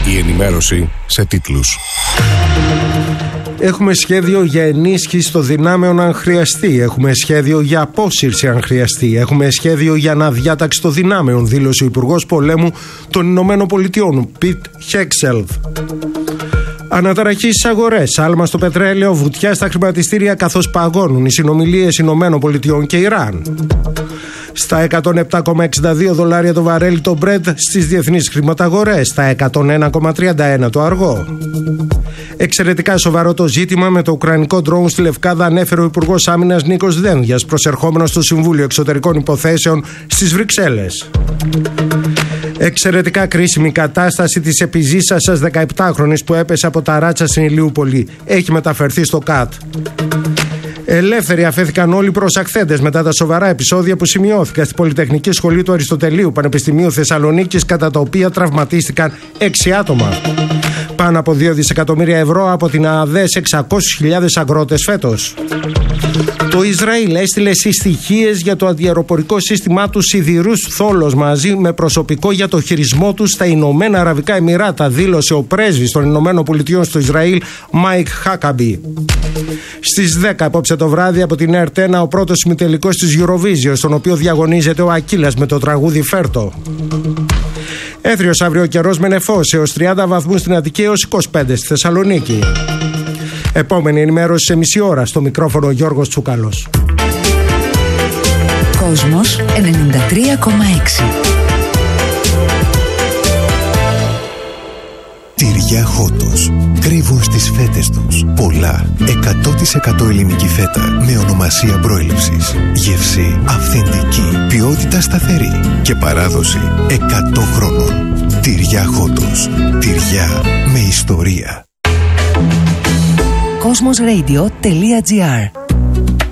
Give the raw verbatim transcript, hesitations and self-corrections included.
Η ενημέρωση σε τίτλους. Έχουμε σχέδιο για ενίσχυση των δυνάμεων αν χρειαστεί. Έχουμε σχέδιο για απόσυρση αν χρειαστεί. Έχουμε σχέδιο για αναδιάταξη των δυνάμεων, δήλωσε ο Υπουργός Πολέμου των Ηνωμένων Πολιτειών, Πιτ Χέξελθ. Αναταραχή στις αγορές, άλμα στο πετρέλαιο, βουτιά στα χρηματιστήρια καθώς παγώνουν οι συνομιλίες Ηνωμένων Πολιτειών και Ιράν. Στα εκατόν επτά κόμμα εξήντα δύο δολάρια το βαρέλι το Brent στις διεθνείς χρηματαγορές, στα εκατόν ένα κόμμα τριάντα ένα το αργό. Εξαιρετικά σοβαρό το ζήτημα με το ουκρανικό ντρόουν στη Λευκάδα, ανέφερε ο Υπουργός Άμυνας Νίκος Δένδιας, προσερχόμενος στο Συμβούλιο Εξωτερικών Υποθέσεων στις Βρυξέλλες. Εξαιρετικά κρίσιμη κατάσταση της επιζήσασας δεκαεπτάχρονης που έπεσε από τα ράτσα στην Ηλιούπολη. Έχει μεταφερθεί στο ΚΑΤ. Ελεύθεροι αφέθηκαν όλοι οι προσαχθέντες μετά τα σοβαρά επεισόδια που σημειώθηκαν στην Πολυτεχνική Σχολή του Αριστοτελείου Πανεπιστημίου Θεσσαλονίκης, κατά τα οποία τραυματίστηκαν έξι άτομα. Πάνω από δύο δισεκατομμύρια ευρώ από την ΑΔΕ σε εξακόσιες χιλιάδες αγρότες φέτος. Το Ισραήλ έστειλε συστοιχίες για το αντιαεροπορικό σύστημά του σιδηρούς θόλος μαζί με προσωπικό για το χειρισμό του στα Ηνωμένα Αραβικά Εμιράτα, δήλωσε ο πρέσβης των Ηνωμένων Πολιτειών στο Ισραήλ, Μάικ Χάκαμπι. Στις δέκα απόψε το βράδυ από την ΕΡΤ ένα ο πρώτος ημιτελικός της Eurovision, στον οποίο διαγωνίζεται ο Ακύλας με το τραγούδι Φέρτο. Έθριος αύριο ο καιρός με νεφός έως τριάντα βαθμούς στην Αττική έως είκοσι πέντε στη Θεσσαλονίκη. Επόμενη ενημέρωση σε μισή ώρα, στο μικρόφωνο Γιώργος Τσούκαλος. Κόσμος ενενήντα τρία κόμμα έξι. Τυριά Χότος κρύβουν στις φέτες τους πολλά εκατό τοις εκατό ελληνική φέτα με ονομασία προέλευσης, γεύση αυθεντική, ποιότητα σταθερή και παράδοση εκατό χρόνων. Τυριά Χότος, τυριά με ιστορία. κόσμος ρέιντιο τελεία τζι άρ